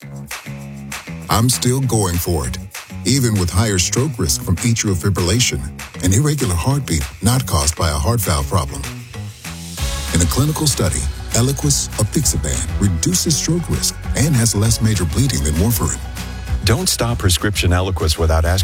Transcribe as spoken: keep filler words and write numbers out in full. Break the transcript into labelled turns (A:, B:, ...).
A: I'm still going for it, even with higher stroke risk from atrial fibrillation, an irregular heartbeat not caused by a heart valve problem. In a clinical study, Eliquis apixaban reduces stroke risk and has less major bleeding than warfarin.
B: Don't stop prescription Eliquis without asking